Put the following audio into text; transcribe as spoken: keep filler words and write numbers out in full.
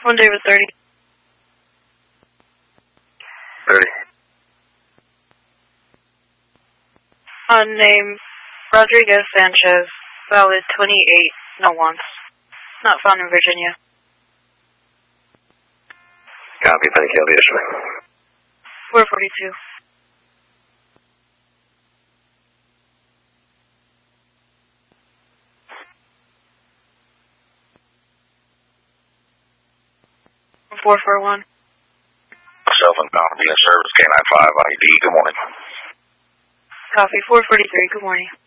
One David thirty. thirty. Unnamed Rodriguez Sanchez, valid twenty-eight, no wants. Not found in Virginia. Copy, thank you, I'll be issuing. four forty-two. four four one. Self-and being service K nine five I D, good morning. Copy, four forty-three, good morning.